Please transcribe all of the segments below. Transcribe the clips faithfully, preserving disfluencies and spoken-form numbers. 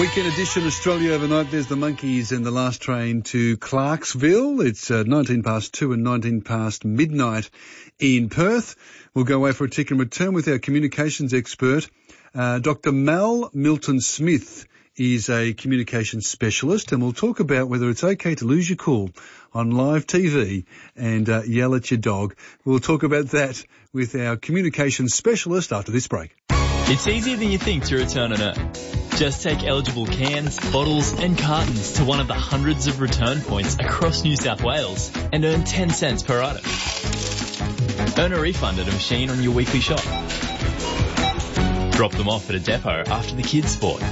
Weekend edition, Australia Overnight. There's the Monkeys and the last train to Clarksville. It's uh, nineteen past two and nineteen past midnight in Perth. We'll go away for a tick and return with our communications expert. Uh, Doctor Mal Milton-Smith is a communications specialist, and we'll talk about whether it's okay to lose your cool on live T V and uh, yell at your dog. We'll talk about that with our communications specialist after this break. It's easier than you think to return an earn. Just take eligible cans, bottles and cartons to one of the hundreds of return points across New South Wales and earn ten cents per item. Earn a refund at a machine on your weekly shop. Drop them off at a depot after the kids' sport.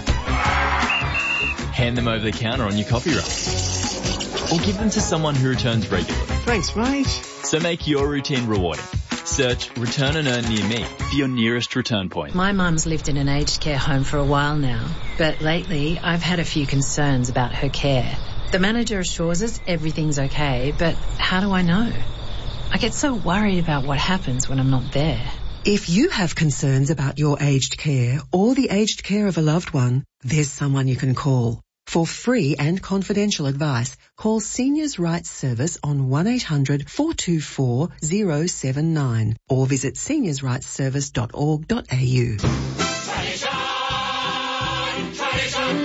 Hand them over the counter on your coffee run. Or give them to someone who returns regularly. Thanks, mate. So make your routine rewarding. Search Return and Earn near me for your nearest return point. My mum's lived in an aged care home for a while now, but lately I've had a few concerns about her care. The manager assures us everything's okay, but how do I know? I get so worried about what happens when I'm not there. If you have concerns about your aged care or the aged care of a loved one, there's someone you can call. For free and confidential advice, call Seniors Rights Service on one eight hundred four two four zero seven nine or visit seniors rights service dot org dot a u. Tradition, tradition,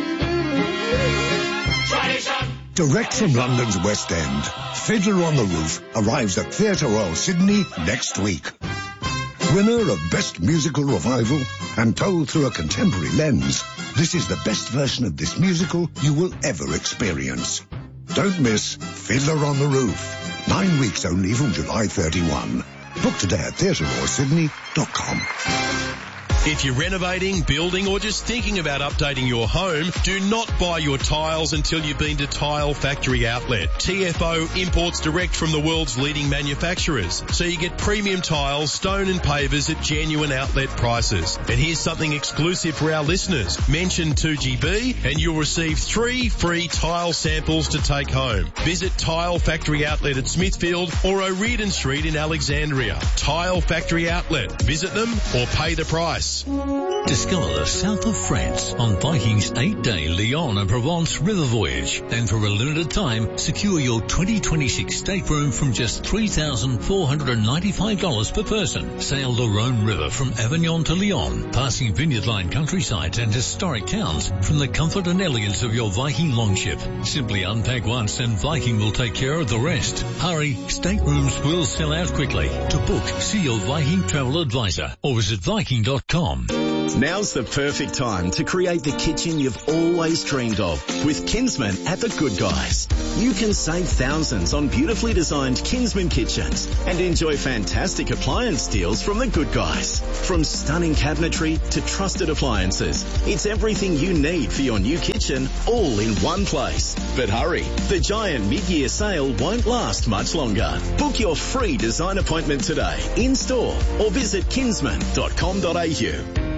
tradition. Direct from London's West End, Fiddler on the Roof arrives at Theatre Royal Sydney next week. Winner of Best Musical Revival and told through a contemporary lens, this is the best version of this musical you will ever experience. Don't miss Fiddler on the Roof. Nine weeks only from July thirty-first. Book today at theatre royal sydney dot com. If you're renovating, building or just thinking about updating your home, do not buy your tiles until you've been to Tile Factory Outlet. T F O imports direct from the world's leading manufacturers, so you get premium tiles, stone and pavers at genuine outlet prices. And here's something exclusive for our listeners. Mention two G B and you'll receive three free tile samples to take home. Visit Tile Factory Outlet at Smithfield or O'Riordan Street in Alexandria. Tile Factory Outlet. Visit them or pay the price. Discover the south of France on Viking's eight-day Lyon and Provence river voyage. And for a limited time, secure your twenty twenty-six stateroom from just three thousand four hundred ninety-five dollars per person. Sail the Rhone River from Avignon to Lyon, passing vineyard-lined countrysides and historic towns from the comfort and elegance of your Viking longship. Simply unpack once and Viking will take care of the rest. Hurry, staterooms will sell out quickly. To book, see your Viking travel advisor or visit viking dot com. Now's the perfect time to create the kitchen you've always dreamed of with Kinsman at The Good Guys. You can save thousands on beautifully designed Kinsman kitchens and enjoy fantastic appliance deals from The Good Guys. From stunning cabinetry to trusted appliances, it's everything you need for your new kitchen all in one place. But hurry, the giant mid-year sale won't last much longer. Book your free design appointment today in store or visit kinsman dot com dot a u.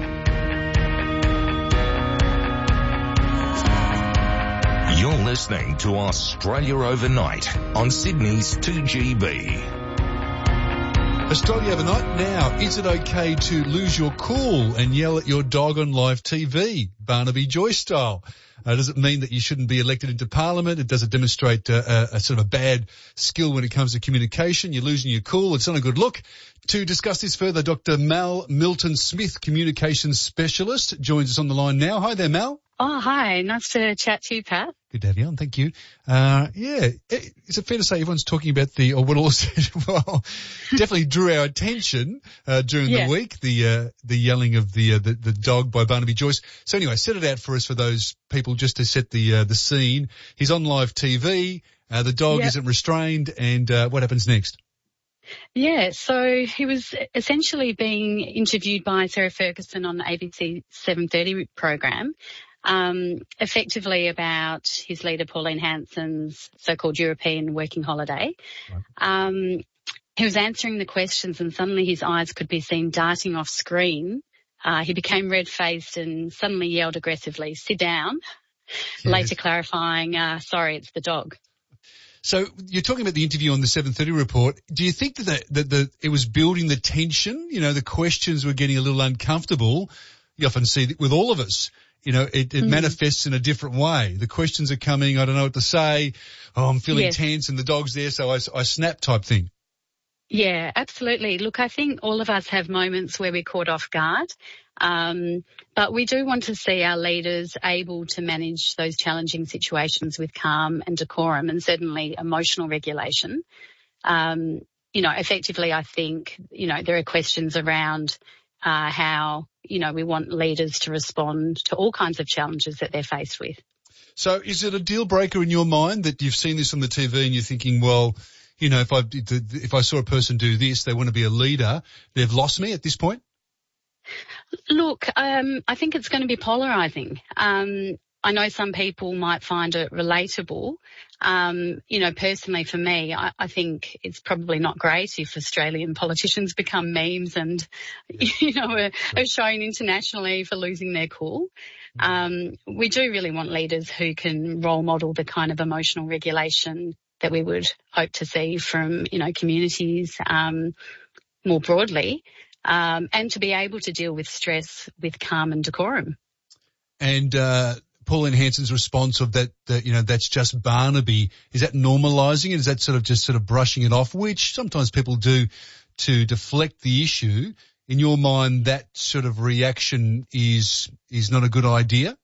You're listening to Australia Overnight on Sydney's two G B. Australia Overnight now. Is it okay to lose your cool and yell at your dog on live T V, Barnaby Joyce style? Uh, does it mean that you shouldn't be elected into Parliament? It does it demonstrate uh, a, a sort of a bad skill when it comes to communication? You're losing your cool. It's not a good look. To discuss this further, Doctor Mal Milton-Smith, communications specialist, joins us on the line now. Hi there, Mal. Oh, hi. Nice to chat to you, Pat. Good to have you on. Thank you. Uh, yeah. Is it fair to say everyone's talking about the, or what also, well, definitely drew our attention, uh, during yeah. the week, the, uh, the yelling of the, uh, the, the dog by Barnaby Joyce. So anyway, set it out for us for those people just to set the, uh, the scene. He's on live T V. Uh, the dog yep. isn't restrained. And, uh, what happens next? Yeah, so he was essentially being interviewed by Sarah Ferguson on the A B C seven thirty program. Um, effectively about his leader, Pauline Hanson's so-called European working holiday. Right. Um, he was answering the questions and suddenly his eyes could be seen darting off screen. Uh, he became red-faced and suddenly yelled aggressively, "Sit down," yes. later clarifying, uh, sorry, it's the dog. So you're talking about the interview on the seven thirty report. Do you think that the, that the, it was building the tension? You know, the questions were getting a little uncomfortable. You often see that with all of us. you know, it, it mm. manifests in a different way. The questions are coming, I don't know what to say, oh, I'm feeling yes. tense and the dog's there, so I, I snap type thing. Yeah, absolutely. Look, I think all of us have moments where we're caught off guard, um, but we do want to see our leaders able to manage those challenging situations with calm and decorum and certainly emotional regulation. Um, you know, effectively, I think, you know, there are questions around uh, how, you know, we want leaders to respond to all kinds of challenges that they're faced with. So is it a deal breaker in your mind that you've seen this on the T V and you're thinking, well, you know, if I if I saw a person do this, they want to be a leader, they've lost me at this point? Look, um, I think it's going to be polarising. Um, I know some people might find it relatable. Um, you know, personally for me, I, I think it's probably not great if Australian politicians become memes and, you know, are, are shown internationally for losing their cool. Um, we do really want leaders who can role model the kind of emotional regulation that we would hope to see from, you know, communities um, more broadly, um, and to be able to deal with stress with calm and decorum. And uh, Pauline Hanson's response of that, that, you know, that's just Barnaby, is that normalising it? Is that sort of just sort of brushing it off, which sometimes people do to deflect the issue? In your mind, that sort of reaction is is not a good idea?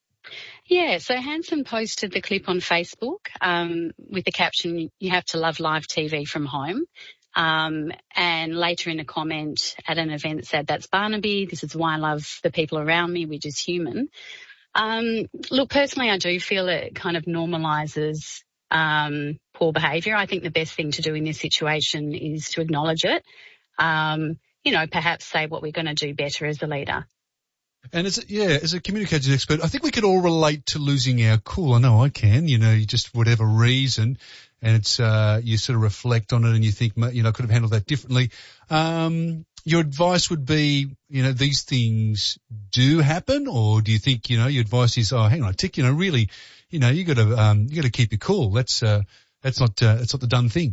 Yeah, so Hanson posted the clip on Facebook um, with the caption, "You have to love live T V from home." Um, and later in a comment at an event said, "That's Barnaby. This is why I love the people around me. We're just human." Um, look, personally, I do feel it kind of normalises um, poor behaviour. I think the best thing to do in this situation is to acknowledge it. Um, you know, perhaps say what we're going to do better as a leader. And as a, yeah, as a communications expert, I think we could all relate to losing our cool. I know I can, you know, you just whatever reason, and it's, uh, you sort of reflect on it and you think, you know, I could have handled that differently. Um, your advice would be, you know, these things do happen, or do you think, you know, your advice is, oh, hang on a tick, you know, really, you know, you got to, um, you got to keep your cool. That's, uh, that's not, uh, that's not the done thing.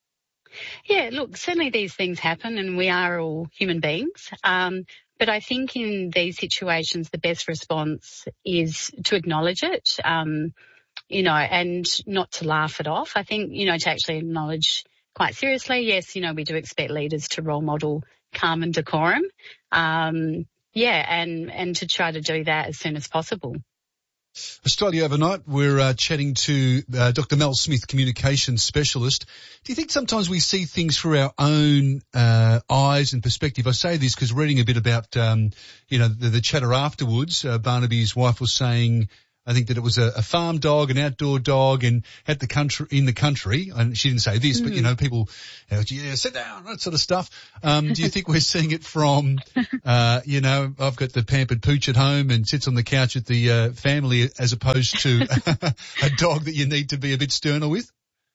Yeah, look, certainly these things happen and we are all human beings. Um, but I think in these situations, the best response is to acknowledge it, um, you know, and not to laugh it off. I think, you know, to actually acknowledge quite seriously, yes, you know, we do expect leaders to role model calm and decorum. Um, yeah, and, and to try to do that as soon as possible. Australia Overnight, we're uh, chatting to uh, Doctor Mel Smith, communications specialist. Do you think sometimes we see things through our own uh, eyes and perspective? I say this because reading a bit about, um, you know, the, the chatter afterwards, uh, Barnaby's wife was saying, I think that it was a, a farm dog, an outdoor dog, and at the country, in the country, and she didn't say this, mm. but, you know, people, you know, yeah, sit down, that sort of stuff. Um, do you think we're seeing it from, uh, you know, I've got the pampered pooch at home and sits on the couch at the uh, family, as opposed to a dog that you need to be a bit sterner with?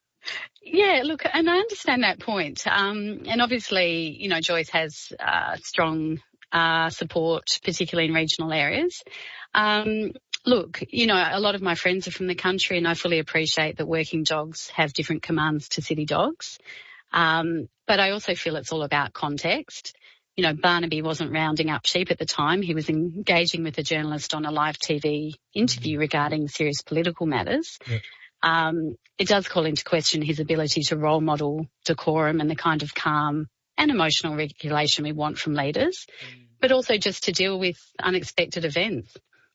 Yeah, look, and I understand that point. Um, and obviously, you know, Joyce has uh, strong uh, support, particularly in regional areas. Um, Look, you know, a lot of my friends are from the country and I fully appreciate that working dogs have different commands to city dogs. Um, but I also feel it's all about context. You know, Barnaby wasn't rounding up sheep at the time. He was engaging with a journalist on a live T V interview regarding serious political matters. Yep. Um, it does call into question his ability to role model decorum and the kind of calm and emotional regulation we want from leaders, mm. but also just to deal with unexpected events.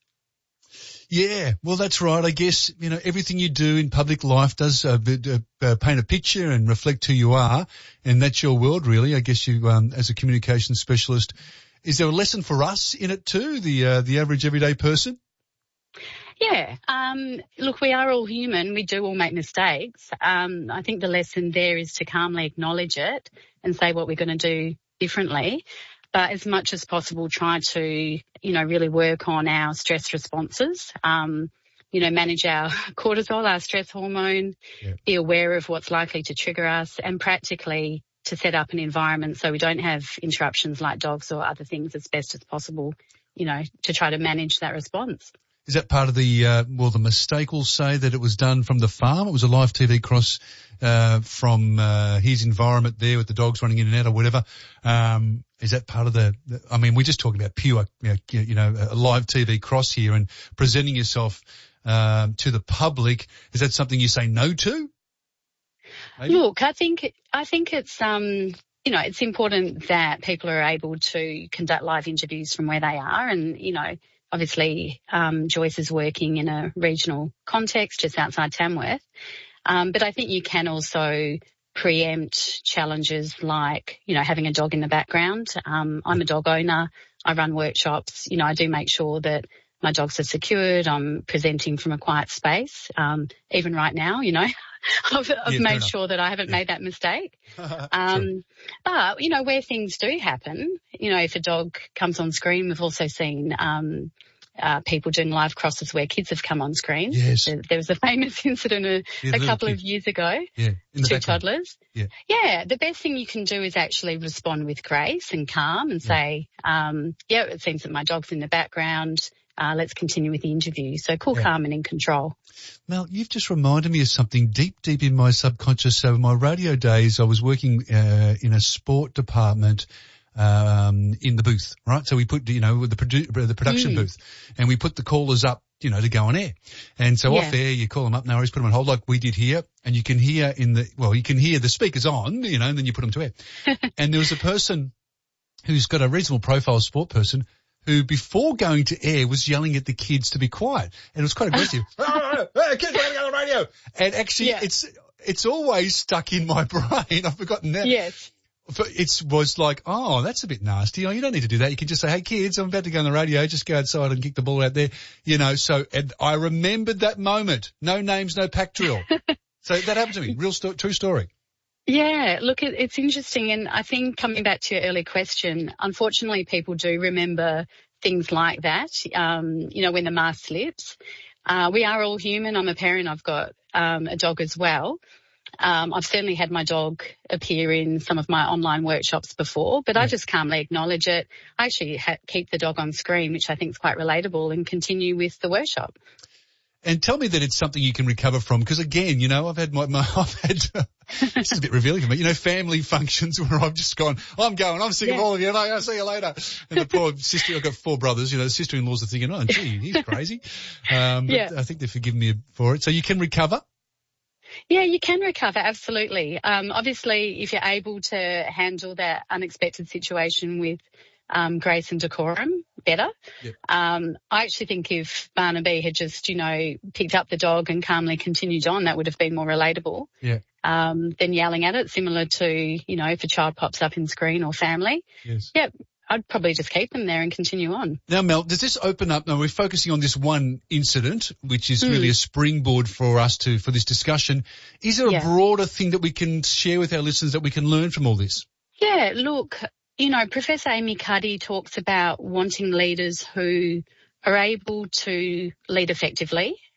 Yeah, well, that's right. I guess, you know, everything you do in public life does uh, uh, paint a picture and reflect who you are, and that's your world, really. I guess you, um, as a communications specialist, is there a lesson for us in it too, the uh, the average everyday person? Yeah, um, look, we are all human. We do all make mistakes. Um, I think the lesson there is to calmly acknowledge it and say what we're going to do differently. But as much as possible, try to, you know, really work on our stress responses, um, you know, manage our cortisol, our stress hormone, yeah. be aware of what's likely to trigger us, and practically to set up an environment so we don't have interruptions like dogs or other things as best as possible, you know, to try to manage that response. Is that part of the, uh, well, the mistake will say that it was done from the farm? It was a live T V cross, uh, from, uh, his environment there with the dogs running in and out or whatever. Um, is that part of the, the I mean, we're just talking about pure, you know, you know, a live T V cross here and presenting yourself, um, to the public. Is that something you say no to? Maybe? Look, I think, I think it's, um, you know, it's important that people are able to conduct live interviews from where they are and, you know, obviously, um, Joyce is working in a regional context just outside Tamworth. Um, but I think you can also preempt challenges like, you know, having a dog in the background. Um, I'm a dog owner. I run workshops. You know, I do make sure that my dogs are secured. I'm presenting from a quiet space. Um, even right now, you know, I've, I've yeah, made sure that I haven't yeah. made that mistake. um, but, you know, where things do happen, you know, if a dog comes on screen, we've also seen, um, uh, people doing live crosses where kids have come on screen. Yes. There, there was a famous incident a, yeah, a couple kid. of years ago. Yeah. In the two background. toddlers. Yeah. Yeah. The best thing you can do is actually respond with grace and calm and yeah. say, um, yeah, it seems that my dog's in the background. Uh, let's continue with the interview. So cool, yeah. calm and in control. Mel, you've just reminded me of something deep, deep in my subconscious. So in my radio days, I was working uh, in a sport department um, in the booth, right? So we put, you know, the, produ- the production mm. booth and we put the callers up, you know, to go on air. And so yeah. off air, you call them up, no worries, put them on hold like we did here. And you can hear in the, well, you can hear the speakers on, you know, and then you put them to air. And there was a person who's got a reasonable profile sport person who before going to air was yelling at the kids to be quiet. And it was quite aggressive. oh, oh, oh, kids, we're going to go on the radio. And actually yeah. it's, it's always stuck in my brain. I've forgotten that. Yes. It was like, oh, that's a bit nasty. Oh, you don't need to do that. You can just say, hey kids, I'm about to go on the radio. Just go outside and kick the ball out there. You know, so, and I remembered that moment. No names, no pack drill. So that happened to me. Real sto- true story. Yeah, look, it, it's interesting. And I think coming back to your earlier question, unfortunately people do remember things like that, um, you know, when the mask slips. Uh, we are all human. I'm a parent. I've got um, a dog as well. Um, I've certainly had my dog appear in some of my online workshops before, but yeah. I just calmly acknowledge it. I actually ha- keep the dog on screen, which I think is quite relatable, and continue with the workshop. And tell me that it's something you can recover from, because again, you know, I've had my, my I've had, uh, this is a bit revealing for me, you know, family functions where I've just gone, I'm going, I'm sick yeah. of all of you, and I'll see you later. And the poor sister, I've got four brothers, you know, the sister-in-laws are thinking, oh, gee, he's crazy. Um, but yeah. I think they've forgiven me for it. So you can recover? Yeah, you can recover, absolutely. Um, obviously, if you're able to handle that unexpected situation with um, grace and decorum, better. Yep. Um, I actually think if Barnaby had just, you know, picked up the dog and calmly continued on, that would have been more relatable. Yeah. Um, than yelling at it, similar to, you know, if a child pops up in screen or family. Yes. Yep. I'd probably just keep them there and continue on. Now, Mel, does this open up? Now, we're focusing on this one incident, which is mm. really a springboard for us to, for this discussion. Is there a yeah. broader thing that we can share with our listeners that we can learn from all this? Yeah, look, you know, Professor Amy Cuddy talks about wanting leaders who are able to lead effectively,